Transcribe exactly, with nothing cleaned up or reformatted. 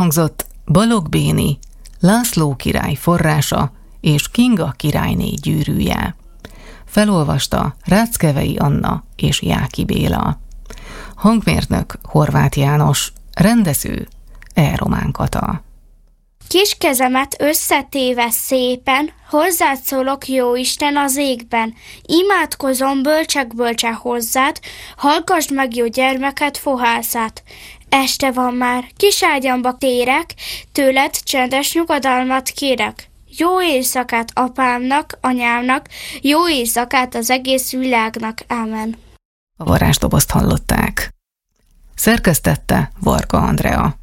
Elhangzott Balogh Béni, László király forrása és Kinga királyné gyűrűje. Felolvasta Ráckevei Anna és Jáki Béla. Hangmérnök Horváth János, rendező E. Román Kata. Kis kezemet összetéve szépen, hozzád szólok, Jóisten az égben. Imádkozom bölcsek-bölcse hozzád, hallgasd meg, jó gyermeket fohászát. Este van már, kis ágyamba térek, tőled csendes nyugodalmat kérek. Jó éjszakát apámnak, anyámnak, jó éjszakát az egész világnak. Ámen. A varázsdobozt hallották. Szerkesztette Varga Andrea.